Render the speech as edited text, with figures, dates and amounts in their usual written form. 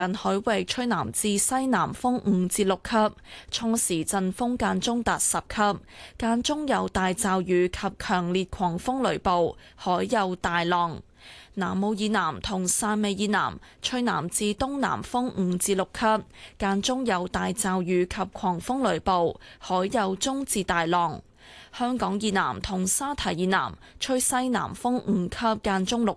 近海域吹南至西南風5至6級，初時陣風間中達10級，間中有大驟雨及強烈狂風雷暴，海有大浪。南澳以南同汕尾以南吹南至東南風5至6級，間中有大驟雨及狂風雷暴，海有中至大浪。香港以南同沙堤以南吹西南風5級，間中6